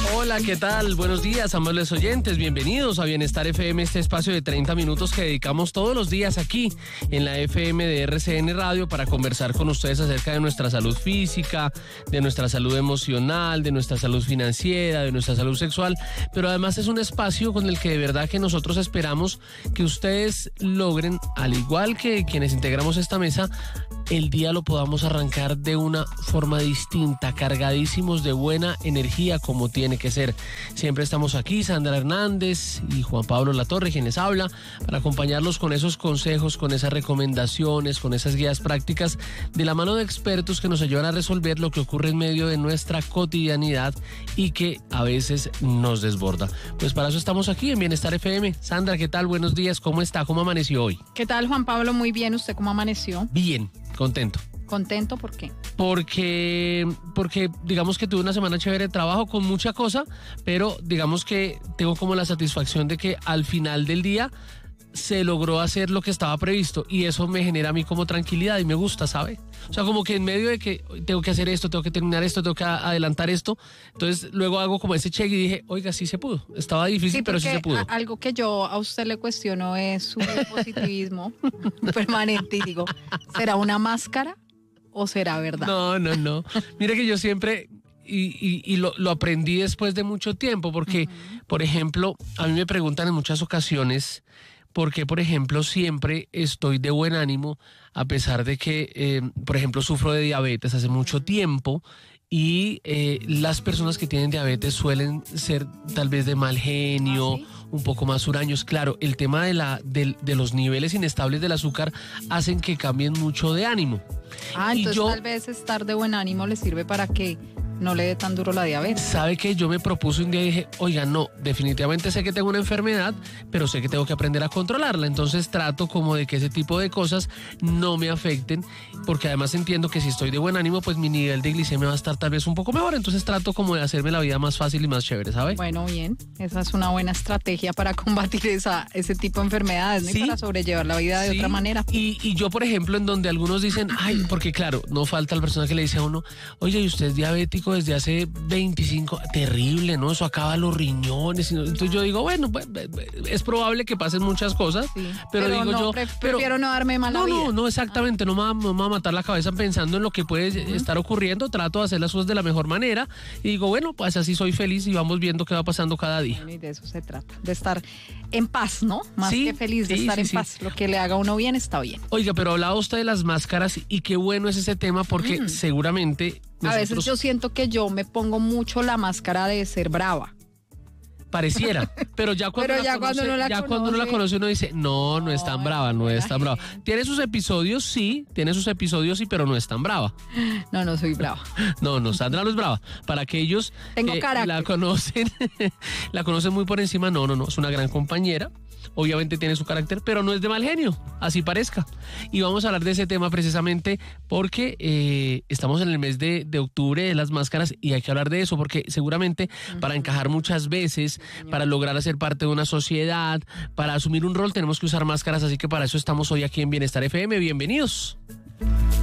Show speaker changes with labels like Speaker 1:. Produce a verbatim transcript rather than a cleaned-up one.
Speaker 1: Hola, ¿qué tal? Buenos días, amables oyentes. Bienvenidos a Bienestar F M, este espacio de treinta minutos que dedicamos todos los días aquí en la F M de R C N Radio para conversar con ustedes acerca de nuestra salud física, de nuestra salud emocional, de nuestra salud financiera, de nuestra salud sexual. Pero además es un espacio con el que de verdad que nosotros esperamos que ustedes logren, al igual que quienes integramos esta mesa, el día lo podamos arrancar de una forma distinta, cargadísimos de buena energía como tiene que ser. Siempre estamos aquí, Sandra Hernández y Juan Pablo Latorre, quienes habla, para acompañarlos con esos consejos, con esas recomendaciones, con esas guías prácticas, de la mano de expertos que nos ayudan a resolver lo que ocurre en medio de nuestra cotidianidad y que a veces nos desborda. Pues para eso estamos aquí en Bienestar F M. Sandra, ¿qué tal? Buenos días, ¿cómo está? ¿Cómo amaneció hoy?
Speaker 2: ¿Qué tal, Juan Pablo? Muy bien, ¿usted cómo amaneció?
Speaker 1: Bien, contento.
Speaker 2: ¿Contento? ¿Por qué?
Speaker 1: Porque, porque digamos que tuve una semana chévere de trabajo con mucha cosa, pero digamos que tengo como la satisfacción de que al final del día se logró hacer lo que estaba previsto y eso me genera a mí como tranquilidad y me gusta, ¿sabe? O sea, como que en medio de que tengo que hacer esto, tengo que terminar esto, tengo que adelantar esto, entonces luego hago como ese check y dije, oiga, sí se pudo. Estaba difícil, sí, pero sí se pudo.
Speaker 2: A- algo que yo a usted le cuestiono es su positivismo permanente y digo, ¿será una máscara o será verdad?
Speaker 1: No, no, no. Mira que yo siempre... Y, y, y lo, lo aprendí después de mucho tiempo, porque, uh-huh. por ejemplo, a mí me preguntan en muchas ocasiones por qué, por ejemplo, siempre estoy de buen ánimo, a pesar de que, eh, por ejemplo, sufro de diabetes hace mucho tiempo, y eh, las personas que tienen diabetes suelen ser tal vez de mal genio, ¿ah, sí? Un poco más huraños. Claro, el tema de, la, de, de los niveles inestables del azúcar hacen que cambien mucho de ánimo.
Speaker 2: Ah, entonces yo, tal vez estar de buen ánimo le sirve para que no le dé tan duro la diabetes.
Speaker 1: ¿Sabe qué? Yo me propuse un día y dije, oiga, no, definitivamente sé que tengo una enfermedad, pero sé que tengo que aprender a controlarla. Entonces trato como de que ese tipo de cosas no me afecten, porque además entiendo que si estoy de buen ánimo, pues mi nivel de glicemia va a estar tal vez un poco mejor. Entonces trato como de hacerme la vida más fácil y más chévere, ¿sabe?
Speaker 2: Bueno, bien. Esa es una buena estrategia para combatir esa, ese tipo de enfermedades, ¿no? Sí, y para sobrellevar la vida de sí, otra manera.
Speaker 1: Y, y yo, por ejemplo, en donde algunos dicen, ay, porque claro, no falta la persona que le dice a uno, oye, ¿y usted es diabético desde hace veinticinco? Terrible, ¿no? Eso acaba los riñones. Entonces yo digo, bueno, pues, es probable que pasen muchas cosas, sí, pero, pero digo
Speaker 2: no,
Speaker 1: yo...
Speaker 2: Pre-
Speaker 1: pero,
Speaker 2: prefiero no darme mala
Speaker 1: no,
Speaker 2: vida.
Speaker 1: No, no, exactamente, ah. no, me va, no me va a matar la cabeza pensando en lo que puede uh-huh. estar ocurriendo. Trato de hacer las cosas de la mejor manera y digo, bueno, pues así soy feliz y vamos viendo qué va pasando cada día.
Speaker 2: Bueno, y de eso se trata, de estar en paz, ¿no? Más
Speaker 1: sí,
Speaker 2: que feliz, de
Speaker 1: sí,
Speaker 2: estar
Speaker 1: sí,
Speaker 2: en
Speaker 1: sí.
Speaker 2: paz. Lo que le haga a uno bien está bien.
Speaker 1: Oiga, pero hablaba usted de las máscaras y qué bueno es ese tema porque mm. seguramente...
Speaker 2: Nosotros... A veces yo siento que yo me pongo mucho la máscara de ser brava.
Speaker 1: Pareciera, pero ya cuando,
Speaker 2: pero ya
Speaker 1: la, conoce,
Speaker 2: cuando, uno la,
Speaker 1: ya
Speaker 2: conoce,
Speaker 1: cuando uno la conoce uno dice, no, no, no es tan brava, no es tan brava. Tiene sus episodios, sí, tiene sus episodios, sí, pero no es tan brava.
Speaker 2: No, no soy brava.
Speaker 1: No, no, Sandra no es brava. Para aquellos
Speaker 2: Tengo
Speaker 1: que
Speaker 2: carácter.
Speaker 1: la conocen, la conocen muy por encima, no, no, no, es una gran compañera. Obviamente tiene su carácter, pero no es de mal genio, así parezca. Y vamos a hablar de ese tema precisamente porque eh, estamos en el mes de, de octubre de las máscaras y hay que hablar de eso porque seguramente uh-huh. para encajar muchas veces, sí, para lograr ser parte de una sociedad, para asumir un rol tenemos que usar máscaras, así que para eso estamos hoy aquí en Bienestar F M. Bienvenidos.